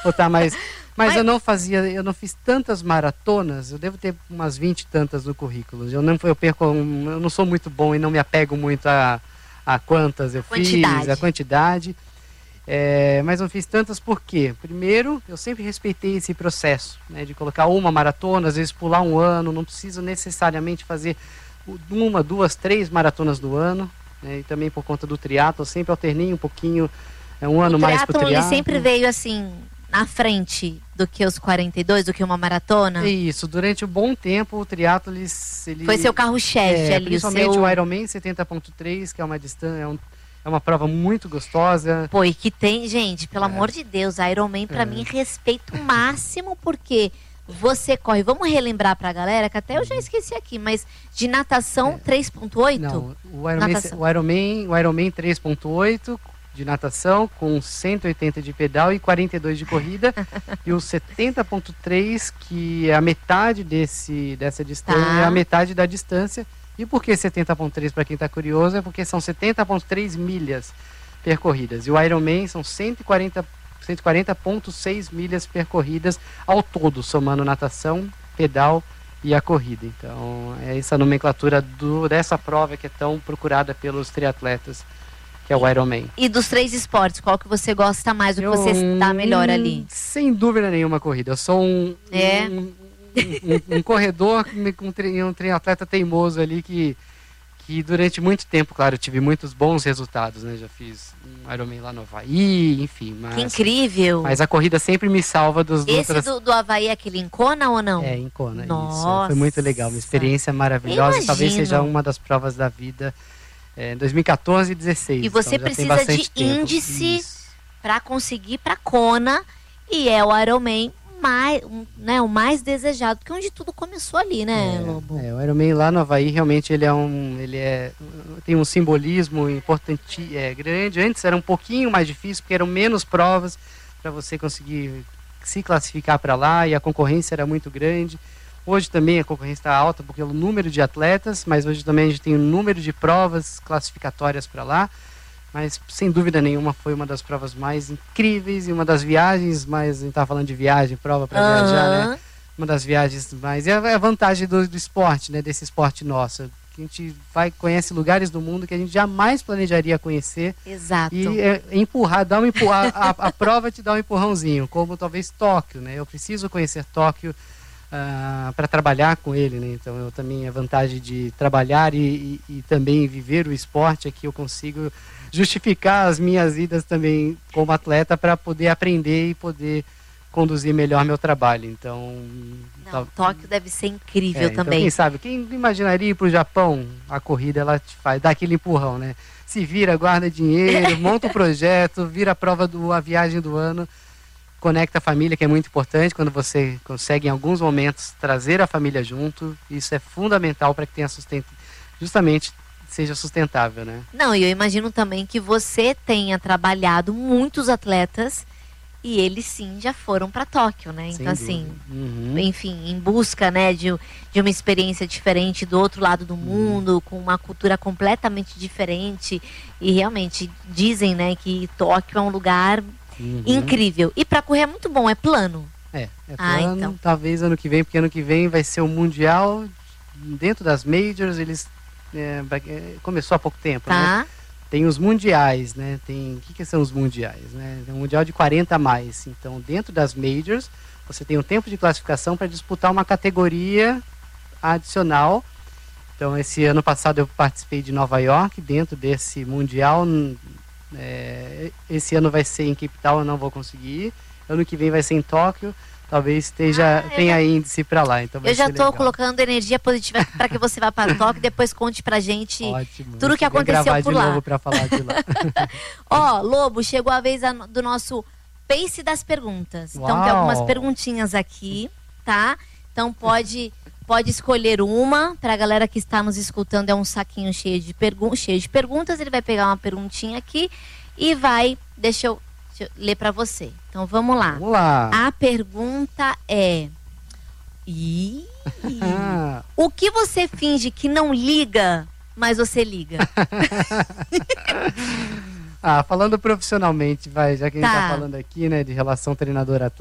Tá, mas eu não fiz tantas maratonas, eu devo ter umas 20 e tantas no currículo. Eu não sou muito bom e não me apego muito a quantas eu fiz, a quantidade. Mas não fiz tantas porque, primeiro, eu sempre respeitei esse processo, né, de colocar uma maratona, às vezes pular um ano, não preciso necessariamente fazer uma, duas, 3 maratonas no ano, né, e também por conta do triatlo, eu sempre alternei um pouquinho, um ano mais pro triatlo. O triatlo, ele sempre veio assim, na frente do que os 42, do que uma maratona? É isso, durante um bom tempo o triatlo, ele foi seu carro-chefe ali, principalmente o Ironman 70.3, que é uma distância, é uma prova muito gostosa. Pô, e que tem, gente, pelo amor de Deus, a Ironman pra mim respeito máximo, porque você corre, vamos relembrar pra galera, que até eu já esqueci aqui, mas de natação 3.8? Não, o Ironman 3.8 de natação, com 180 de pedal e 42 de corrida, e o 70.3, que é a metade dessa distância, é a metade da distância. E por que 70.3, para quem está curioso, é porque são 70.3 milhas percorridas. E o Ironman são 140.6 milhas percorridas ao todo, somando natação, pedal e a corrida. Então, é essa nomenclatura dessa prova que é tão procurada pelos triatletas, que é o Ironman. E dos 3 esportes, qual que você gosta mais, o que você está melhor ali? Sem dúvida nenhuma, corrida. Eu sou um corredor, um triatleta teimoso ali que durante muito tempo, claro, eu tive muitos bons resultados, né? Já fiz um Ironman lá no Havaí, enfim. Que incrível! Mas a corrida sempre me salva dos outras... do Havaí é aquele em Kona ou não? É, em Kona, Nossa. Isso. Foi muito legal, uma experiência maravilhosa. Talvez seja uma das provas da vida. Em 2014 e 2016. E você então precisa de índice para conseguir para Kona, e é o Ironman o mais desejado, porque onde tudo começou ali, né, Lobo? O Ironman lá no Havaí realmente tem um simbolismo importante, grande. Antes era um pouquinho mais difícil, porque eram menos provas para você conseguir se classificar para lá, e a concorrência era muito grande. Hoje também a concorrência está alta porque o número de atletas, mas hoje também a gente tem um número de provas classificatórias para lá. Mas, sem dúvida nenhuma, foi uma das provas mais incríveis e uma das viagens mais... A gente estava falando de viagem, prova para viajar, né? Uma das viagens mais... É a vantagem do esporte, né? Desse esporte nosso. Que a gente conhece lugares do mundo que a gente jamais planejaria conhecer. Exato. E a prova te dá um empurrãozinho, como talvez Tóquio, né? Eu preciso conhecer Tóquio para trabalhar com ele, né? Então, eu também, a vantagem de trabalhar e também viver o esporte é que eu consigo justificar as minhas idas também como atleta para poder aprender e poder conduzir melhor meu trabalho. Então, Tóquio deve ser incrível também. Então, quem sabe, quem imaginaria ir para o Japão, a corrida ela te dá aquele empurrão, né? Se vira, guarda dinheiro, monta o projeto, vira a viagem do ano, conecta a família, que é muito importante. Quando você consegue em alguns momentos trazer a família junto, isso é fundamental para que tenha justamente seja sustentável, né? Não, e eu imagino também que você tenha trabalhado muitos atletas e eles sim já foram para Tóquio, né? Então assim, enfim, em busca, né, de uma experiência diferente do outro lado do mundo, com uma cultura completamente diferente, e realmente dizem, né, que Tóquio é um lugar incrível. E para correr é muito bom, é plano. É plano, então. Talvez ano que vem, porque ano que vem vai ser o Mundial dentro das Majors, eles começou há pouco tempo, né? Tem os mundiais, né? O que são os mundiais, né? Tem um mundial de 40 a mais. Então, dentro das majors, você tem um tempo de classificação para disputar uma categoria adicional. Então, esse ano passado eu participei de Nova York, dentro desse mundial. Esse ano vai ser em Cape Town, eu não vou conseguir. Ano que vem vai ser em Tóquio. Talvez tenha índice para lá. Então eu já estou colocando energia positiva para que você vá para Tóquio e depois conte pra gente tudo o que aconteceu por lá. De novo para falar de lá. Ó, Lobo, chegou a vez do nosso Pace das perguntas. Uau. Então tem algumas perguntinhas aqui, tá? Então pode escolher uma. Para a galera que está nos escutando, é um saquinho cheio de perguntas. Ele vai pegar uma perguntinha aqui e vai... Deixa eu ler para você. Então vamos lá. Vamos lá. A pergunta é: o que você finge que não liga, mas você liga? Falando profissionalmente, já que a gente tá falando aqui, né, de relação treinador-atleta.